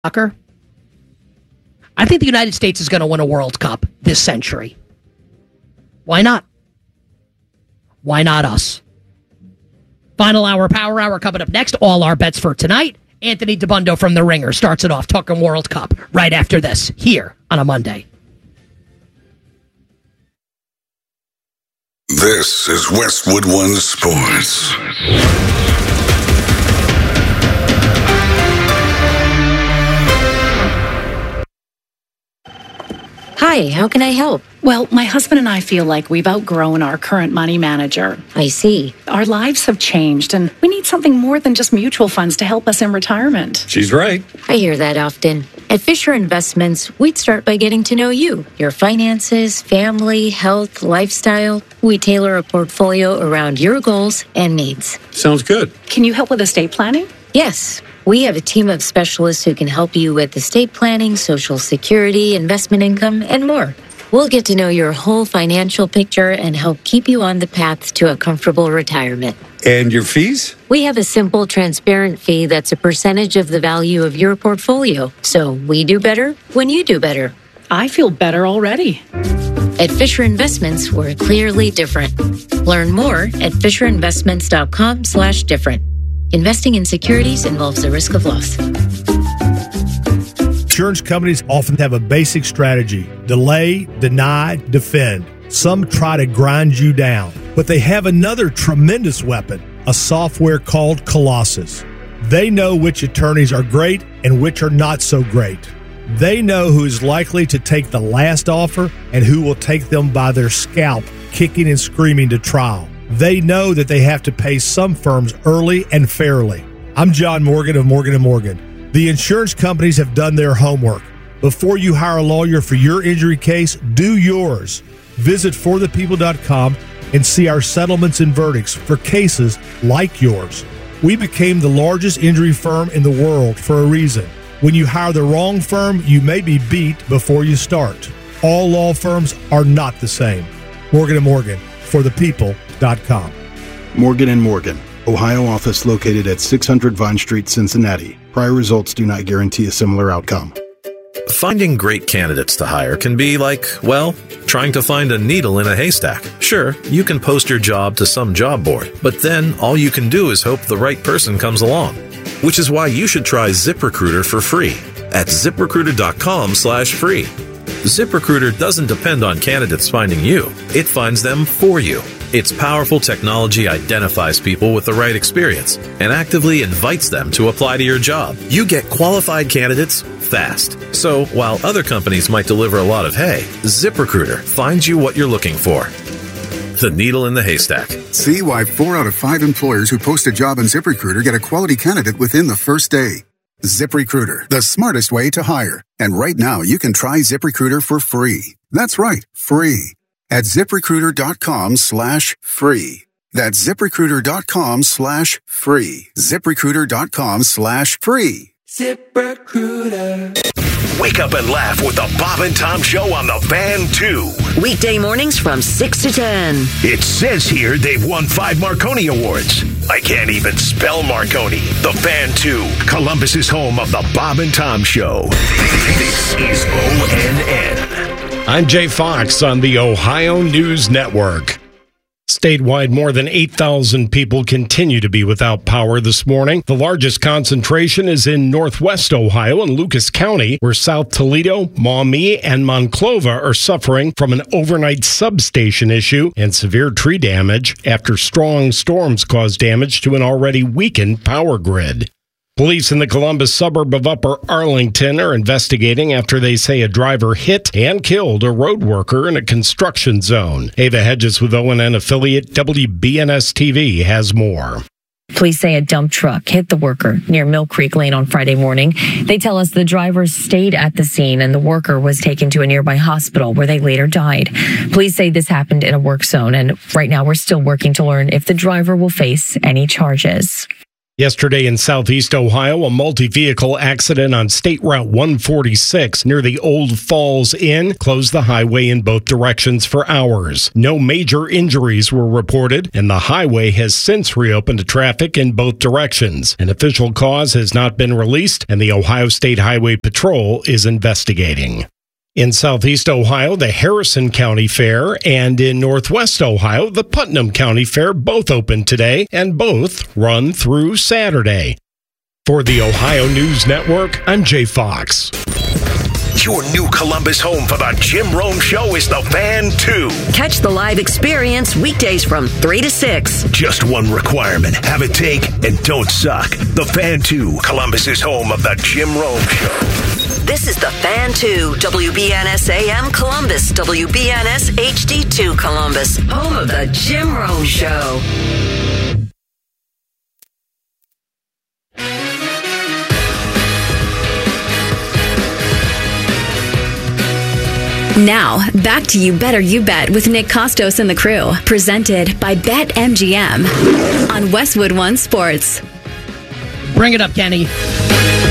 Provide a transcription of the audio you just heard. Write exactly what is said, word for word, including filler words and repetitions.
soccer. I think the United States is going to win a World Cup this century. Why not? Why not us? Final hour, power hour coming up next. All our bets for tonight. Anthony DeBundo from The Ringer starts it off talking World Cup right after this here on a Monday. This is Westwood One Sports. Hi, how can I help? Well, my husband and I feel like we've outgrown our current money manager. I see. Our lives have changed, and we need something more than just mutual funds to help us in retirement. She's right. I hear that often. At Fisher Investments, we'd start by getting to know you, your finances, family, health, lifestyle. We tailor a portfolio around your goals and needs. Sounds good. Can you help with estate planning? Yes. We have a team of specialists who can help you with estate planning, Social Security, investment income, and more. We'll get to know your whole financial picture and help keep you on the path to a comfortable retirement. And your fees? We have a simple, transparent fee that's a percentage of the value of your portfolio. So we do better when you do better. I feel better already. At Fisher Investments, we're clearly different. Learn more at FisherInvestments.com slash different. Investing in securities involves the risk of loss. Insurance companies often have a basic strategy: delay, deny, defend. Some try to grind you down, but they have another tremendous weapon, a software called Colossus. They know which attorneys are great and which are not so great. They know who is likely to take the last offer and who will take them by their scalp, kicking and screaming to trial. They know that they have to pay some firms early and fairly. I'm John Morgan of Morgan and Morgan. The insurance companies have done their homework. Before you hire a lawyer for your injury case, do yours. Visit for the people dot com and see our settlements and verdicts for cases like yours. We became the largest injury firm in the world for a reason. When you hire the wrong firm, you may be beat before you start. All law firms are not the same. Morgan and Morgan, for the people dot com. Morgan and Morgan, Ohio office located at six hundred Vine Street, Cincinnati. Prior results do not guarantee a similar outcome. Finding great candidates to hire can be like, well, trying to find a needle in a haystack. Sure, you can post your job to some job board, but then all you can do is hope the right person comes along. Which is why you should try ZipRecruiter for free at ZipRecruiter.com slash free. ZipRecruiter doesn't depend on candidates finding you. It finds them for you. Its powerful technology identifies people with the right experience and actively invites them to apply to your job. You get qualified candidates fast. So while other companies might deliver a lot of hay, ZipRecruiter finds you what you're looking for. The needle in the haystack. See why four out of five employers who post a job on ZipRecruiter get a quality candidate within the first day. ZipRecruiter, the smartest way to hire. And right now, you can try ZipRecruiter for free. That's right, free. At ZipRecruiter.com slash free. That's ZipRecruiter.com slash free. ZipRecruiter.com slash free. ZipRecruiter. Wake up and laugh with the Bob and Tom Show on the Fan two. Weekday mornings from six to ten. It says here they've won five Marconi Awards. I can't even spell Marconi. The Fan two, Columbus's home of the Bob and Tom Show. This is O N N. I'm Jay Fox on the Ohio News Network. Statewide, more than eight thousand people continue to be without power this morning. The largest concentration is in northwest Ohio and Lucas County, where South Toledo, Maumee, and Monclova are suffering from an overnight substation issue and severe tree damage after strong storms caused damage to an already weakened power grid. Police in the Columbus suburb of Upper Arlington are investigating after they say a driver hit and killed a road worker in a construction zone. Ava Hedges with O N N affiliate W B N S T V has more. Police say a dump truck hit the worker near Mill Creek Lane on Friday morning. They tell us the driver stayed at the scene and the worker was taken to a nearby hospital where they later died. Police say this happened in a work zone, and right now we're still working to learn if the driver will face any charges. Yesterday in southeast Ohio, a multi-vehicle accident on State Route one forty-six near the Old Falls Inn closed the highway in both directions for hours. No major injuries were reported, and the highway has since reopened to traffic in both directions. An official cause has not been released, and the Ohio State Highway Patrol is investigating. In southeast Ohio, the Harrison County Fair, and in northwest Ohio, the Putnam County Fair both open today, and both run through Saturday. For the Ohio News Network, I'm Jay Fox. Your new Columbus home for the Jim Rome Show is the Fan two. Catch the live experience weekdays from three to six. Just one requirement. Have a take and don't suck. The Fan two, Columbus's home of the Jim Rome Show. This is the Fan two, W B N S A M Columbus, W B N S H D two Columbus, home of the Jim Rome Show. Now, back to You Better You Bet with Nick Costos and the crew, presented by BetMGM on Westwood One Sports. Bring it up, Kenny.